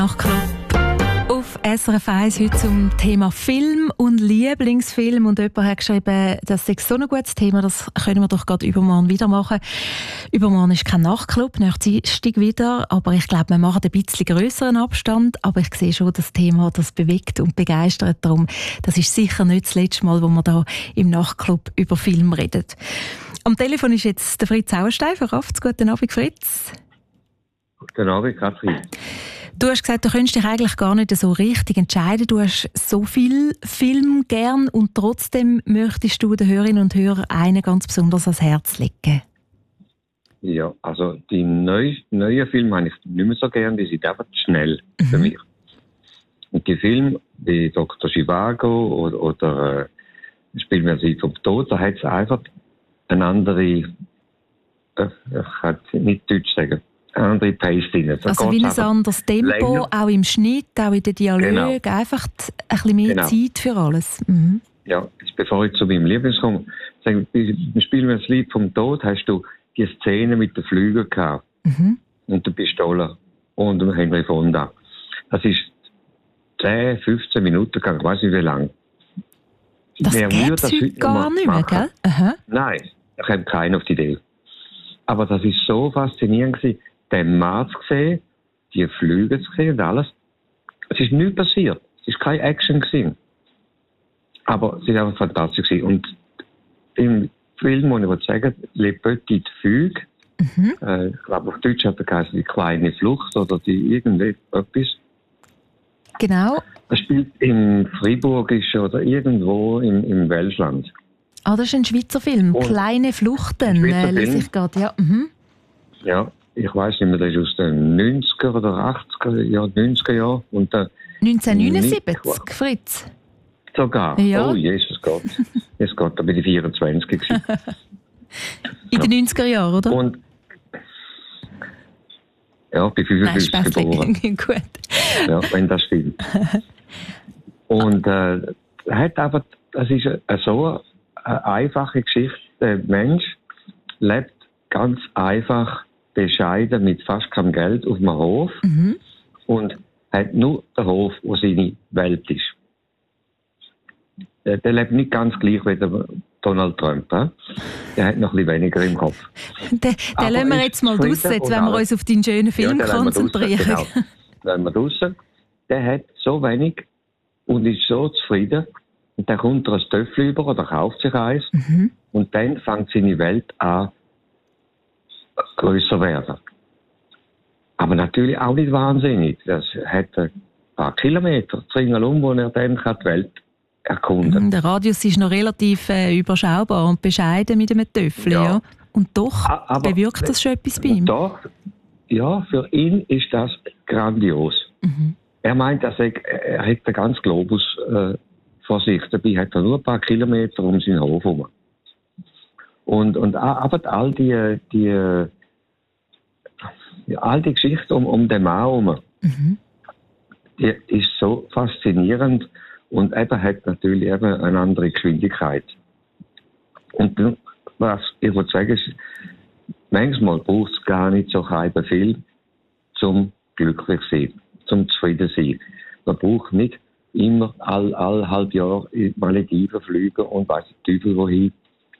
Nachclub auf SRF 1 heute zum Thema Film und Lieblingsfilm. Und jemand hat geschrieben, das ist so ein gutes Thema, das können wir doch gerade übermorgen wieder machen. Übermorgen ist kein Nachtclub, nächsten Dienstag wieder, aber ich glaube, wir machen ein bisschen grösseren Abstand. Aber ich sehe schon, das Thema, das bewegt und begeistert. Darum, das ist sicher nicht das letzte Mal, wo wir da im Nachtclub über Film reden. Am Telefon ist jetzt der Fritz Auerstein von Rafts. Guten Abend, Fritz. Guten Abend, Katrin. Du hast gesagt, du könntest dich eigentlich gar nicht so richtig entscheiden. Du hast so viel Film gern und trotzdem möchtest du den Hörerinnen und Hörern einen ganz besonders ans Herz legen. Ja, also die neuen Filme habe ich nicht mehr so gern, die sind einfach zu schnell für mich. Und die Filme wie Dr. Zhivago oder Spiel mir sie vom Tod, da hat es einfach eine andere, ich kann nicht Deutsch sagen, eine andere Pace drin. Also wie ein anderes Tempo, länger. Auch im Schnitt, auch in den Dialogen, genau. Einfach ein bisschen mehr Zeit für alles. Mhm. Ja, jetzt bevor ich zu meinem Lieblings komme, sagen, wir spielen das Lied vom Tod, hast du die Szene mit den Flügeln gehabt und der Pistole und dem Henry Fonda. Das ist 10, 15 Minuten gegangen, ich weiß nicht wie lang. Das gibt es heute gar nicht mehr, gell? Aha. Nein, ich habe keinen auf die Idee. Aber das ist so faszinierend gewesen, den Mars gesehen, die Flüge zu sehen und alles. Es ist nichts passiert. Es war keine Action gewesen. Aber es ist einfach fantastisch gewesen. Und im Film, muss ich sagen, Le Petite Fugue, ich glaube auf Deutsch hat er geheißen, die kleine Flucht oder die irgendetwas. Genau. Das spielt im Fribourgischen oder irgendwo im Welschland. Ah, das ist ein Schweizer Film. Und Kleine Fluchten, lese ich gerade, ja. Ja, ich weiss nicht mehr, das ist aus den 90er oder 80er Jahren, 90er Jahren. 1979, Fritz. Sogar? Ja. Oh, Jesus Gott. Jesus Gott, da bin ich 24 gewesen. In den 90er Jahren, oder? Und ja, bei 55 geboren. Gut. Ja, wenn das stimmt. Und hat einfach, das ist so eine einfache Geschichte. Der Mensch lebt ganz einfach, bescheiden, mit fast keinem Geld auf einem Hof und hat nur den Hof, wo seine Welt ist. Der lebt nicht ganz gleich wie der Donald Trump. Der hat noch ein bisschen weniger im Kopf. Den lassen wir jetzt mal draussen, jetzt wollen wir uns auf deinen schönen Film konzentrieren. Genau. Wenn wir draussen, der hat so wenig und ist so zufrieden. Und dann kommt er ein Töffel über oder kauft sich eins. Und dann fängt seine Welt an, grösser werden. Aber natürlich auch nicht wahnsinnig. Das hat ein paar Kilometer ringsherum, wo er dann die Welt erkunden kann. Der Radius ist noch relativ überschaubar und bescheiden mit einem Töffel. Ja. Und doch bewirkt das schon etwas bei ihm. Doch, ja, für ihn ist das grandios. Er meint, er hat den ganzen Globus vor sich. Dabei hat er nur ein paar Kilometer um seinen Hof herum. Und aber all die Geschichte um den Mann herum, die ist so faszinierend und eben hat natürlich eben eine andere Geschwindigkeit. Und was ich würde sagen, ist, manchmal braucht es gar nicht so einen Film, zum glücklich sein, zum zufrieden sein. Man braucht nicht immer all halb Jahr in Malediven fliegen und weiss der Teufel wohin.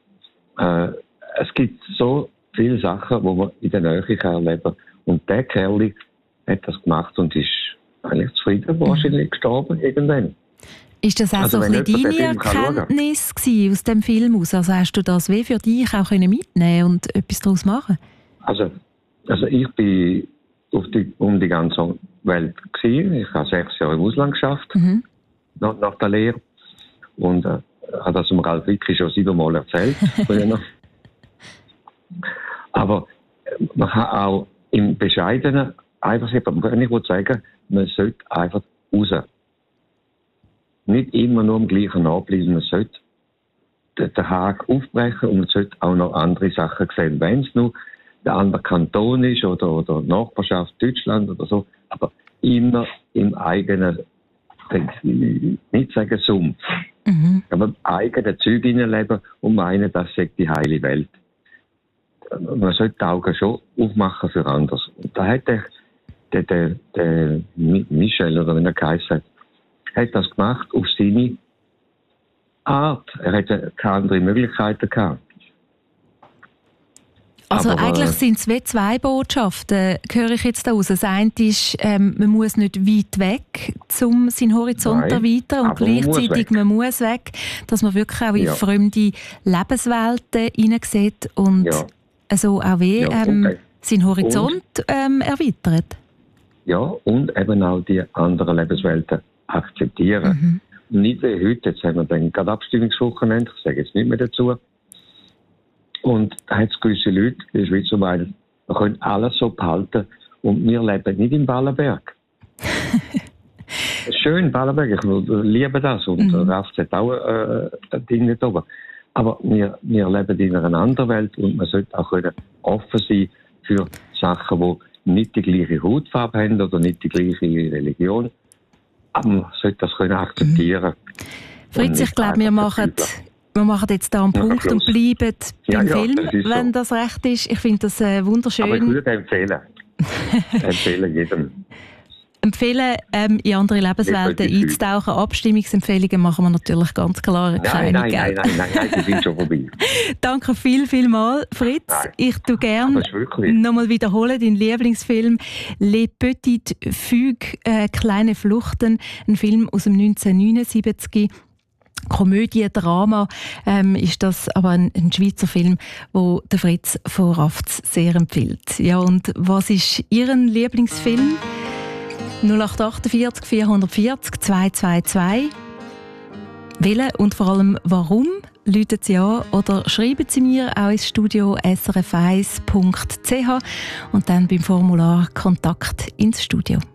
Es gibt so viele Sachen, die man in der Nähe erleben kann. Und der Kerl hat das gemacht und ist eigentlich zufrieden, wahrscheinlich gestorben irgendwann. Ist das auch so ein bisschen deine Erkenntnis aus dem Film aus? Also hast du das wie für dich auch mitnehmen und etwas daraus machen? Also ich bin um die ganze Welt gewesen. Ich habe 6 Jahre im Ausland geschafft, nach der Lehre. Und habe das Ralf Wicki schon 7-mal erzählt. Aber man kann auch im Bescheidenen einfach, ich würde sagen, man sollte einfach raus. Nicht immer nur am gleichen nachbleiben. Man sollte den Haken aufbrechen und man sollte auch noch andere Sachen sehen. Wenn es nur der andere Kanton ist oder Nachbarschaft Deutschland oder so, aber immer im eigenen, nicht sagen Sumpf, aber im eigenen Zeug hineinleben und meinen, das sei die heile Welt. Man sollte die Augen schon aufmachen für anderes. Und da hat der Michel, oder wie er geheißen hat das gemacht auf seine Art. Er hatte keine anderen Möglichkeiten gehabt. Also eigentlich sind es wie zwei Botschaften, höre ich jetzt daraus. Das eine ist, man muss nicht weit weg, um seinen Horizont zu erweitern, und gleichzeitig man muss weg, dass man wirklich auch in fremde Lebenswelten hineinsieht und so auch seinen Horizont erweitert. Ja, und eben auch die anderen Lebenswelten akzeptieren. Nicht wie heute, jetzt haben wir dann gerade Abstimmungswochenende, ich sage jetzt nicht mehr dazu. Und da hat es gewisse Leute in der Schweiz, die meinen, wir können alles so behalten und wir leben nicht im Ballenberg. Schön, Ballenberg, ich liebe das und Raft hat auch Dinge da oben. Aber wir leben in einer anderen Welt und man sollte auch offen sein für Sachen, die nicht die gleiche Hautfarbe haben oder nicht die gleiche Religion. Aber man sollte das akzeptieren. Fritz, ich glaube, wir machen jetzt hier einen Punkt und bleiben beim Film, wenn das recht ist. Ich finde das wunderschön. Aber ich würde empfehlen. Empfehlen jedem. Empfehlen, in andere Lebenswelten einzutauchen. Abstimmungsempfehlungen machen wir natürlich ganz klar keine. Nein, die sind schon vorbei. Danke viel Fritz. Nein. Ich tue gerne nochmal wiederholen, deinen Lieblingsfilm «Les Petites Fugues», «Kleine Fluchten», ein Film aus dem 1979. Komödie, Drama ist das, aber ein Schweizer Film, wo der Fritz von Rafts sehr empfiehlt. Ja, und was ist Ihr Lieblingsfilm? 0848 440 222. Welchen und vor allem warum? Rufen Sie an oder schreiben Sie mir auch ins Studio srf1.ch und dann beim Formular Kontakt ins Studio.